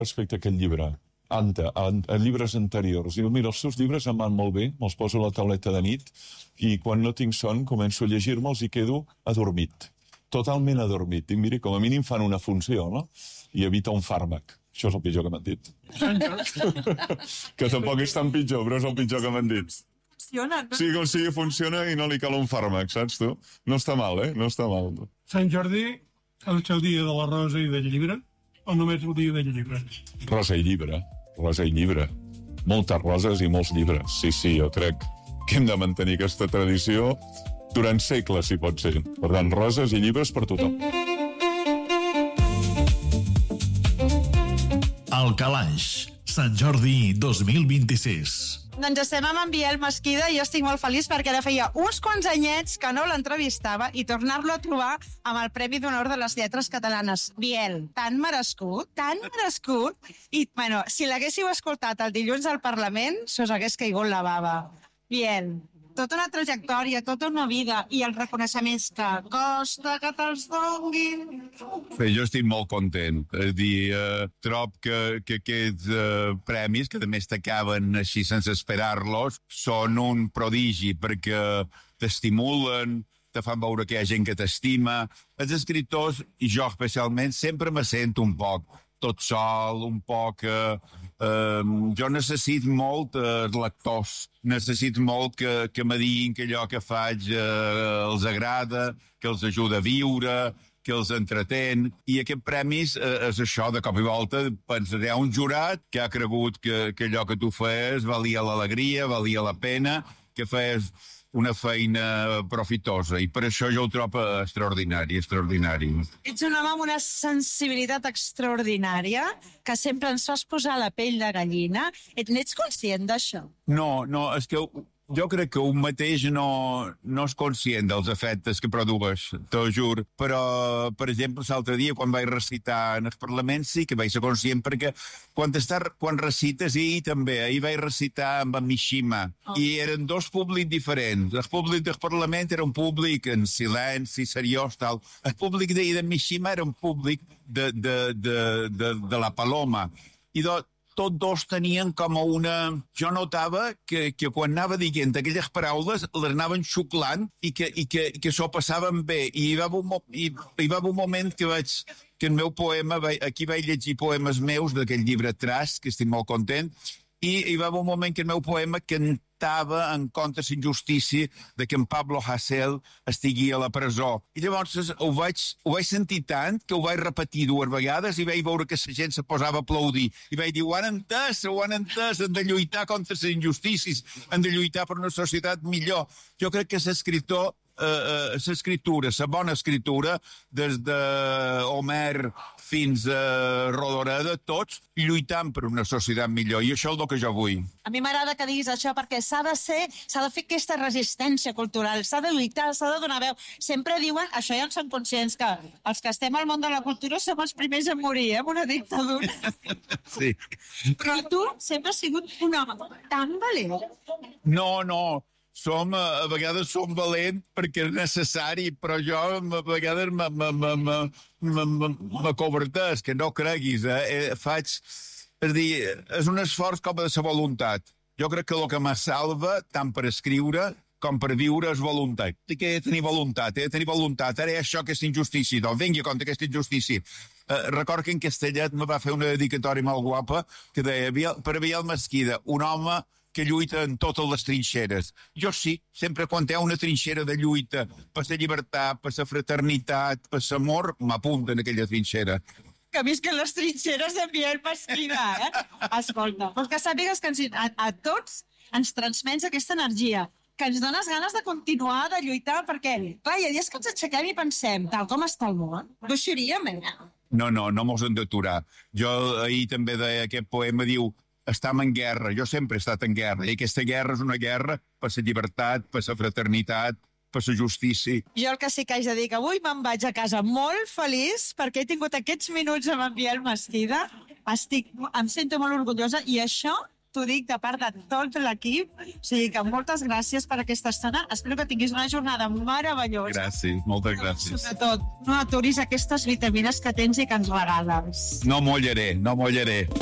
respecte a aquest llibre. A llibres anteriors. Diu, mira, els seus llibres em van molt bé, me'ls poso a la tauleta de nit i quan no tinc son començo a llegir-me'ls i quedo adormit. Totalment adormit. Dic, mira, com a mínim fan una funció, no? I evita un fàrmac. Això és el pitjor que m'han dit. Que tampoc és tan pitjor, però és el pitjor que m'han dit. Funciona, no? Sí, com sigui, funciona i no li cal un fàrmac, saps tu? No està mal, No està mal. Sant Jordi ha de ser el dia de la rosa i del llibre o només el dia del llibre? Rosa i llibre. Rosa i llibre. Moltes roses i molts llibres. Sí, jo crec que hem de mantenir aquesta tradició durant segles, si pot ser. Per tant, roses i llibres per tothom. El Calaix, Sant Jordi 2026. Doncs estem amb en Biel Mesquida i jo estic molt feliç perquè ara feia uns quants anyets que no l'entrevistava i tornar-lo a trobar amb el Premi d'Honor de les Lletres Catalanes. Biel, tan merescut. I, bueno, si l'haguéssiu escoltat el dilluns al Parlament, se us hagués caigut la bava. Biel, tota una trajectòria, tota una vida i els reconeixements que costa que te'ls donguin. Bé, jo estic molt content. És a dir, trob que aquests premis, que a més t'acaben així sense esperar-los, són un prodigi perquè t'estimulen, te fan veure que hi ha gent que t'estima. Els escriptors, i jo especialment, sempre me sento un poc tot sol, un poc... jo necessito molt lectors, necessito molt que me diguin que allò que faig els agrada, que els ajuda a viure, que els entretén, i aquest premis és això, de cop i volta pensaré a un jurat que ha cregut que allò que tu feies valia l'alegria, valia la pena, que feies una feina profitosa, i per això jo ho trobo extraordinari. Ets un home amb una sensibilitat extraordinària que sempre ens fas posar la pell de gallina. N'ets conscient d'això? No, és que jo crec que un mateix no és conscient dels efectes que produeix, t'ho juro. Però, per exemple, l'altre dia, quan vaig recitar en el Parlament, sí que vaig ser conscient, perquè quan recites, i també, ahir vaig recitar amb en Mishima, i eren dos públics diferents. El públic del Parlament era un públic en silenci, seriós, tal. El públic d'en Mishima era un públic de la Paloma. I tots dos tenien com una... Jo notava que quan anava dient aquelles paraules les anaven xuclant i que s'ho passaven bé. I hi va haver un moment que el meu poema... Aquí vaig llegir poemes meus d'aquell llibre Traç, que estic molt content, i hi va haver un moment que el meu poema cantava en contra la injustícia de que en Pablo Hasél estigui a la presó. I llavors ho vaig sentir tant que ho vaig repetir 2 vegades i vaig veure que la gent se posava a aplaudir. I vaig dir, ho han entès, hem de lluitar contra les injustícies, hem de lluitar per una societat millor. Jo crec que l'escriptura, la bona escriptura, des d'Homer fins a Rodoreda, tots lluitant per una societat millor, i això és el que jo vull. A mi m'agrada que diguis això perquè s'ha de fer aquesta resistència cultural, s'ha de lluitar, s'ha de donar veu. Sempre diuen, això ja en són conscients, que els que estem al món de la cultura som els primers a morir, amb una dictadura. Sí. Però tu sempre has sigut un home tan valent. No. A vegades som valent perquè és necessari, però jo a vegades m'acobertès, que no creguis, és un esforç com de la voluntat. Jo crec que el que me salva, tant per escriure com per viure, és voluntat. He de tenir voluntat. Ara és això, aquesta injustícia. Doncs vingui contra aquesta injustícia. Record que en Castellet me va fer una dedicatòria molt guapa que deia, per Biel Mesquida, un home que lluita en totes les trinxeres. Jo sí, sempre quan hi ha una trinxera de lluita per la llibertat, per la fraternitat, per l'amor, m'apunta en aquella trinxera. Que visquen les trinxeres de Biel Mesquida, Escolta, però que sàpigues que a tots ens transmets aquesta energia, que ens dones ganes de continuar, de lluitar, perquè, clar, hi ha dies que ens aixequem i pensem, tal com està el món, duixaríem, No mos hem d'aturar. Jo ahir també deia, aquest poema diu, estem en guerra, jo sempre he estat en guerra, i aquesta guerra és una guerra per la llibertat, per la fraternitat, per la justícia. Jo el que sí que haig de dir que avui me'n vaig a casa molt feliç perquè he tingut aquests minuts amb en Biel Mesquida. Em sento molt orgullosa i això t'ho dic de part de tot l'equip. O sigui que moltes gràcies per aquesta estona. Espero que tinguis una jornada meravellosa. Gràcies, moltes gràcies. Sobretot, no aturis aquestes vitamines que tens i que ens regales. No mollaré, no mollaré.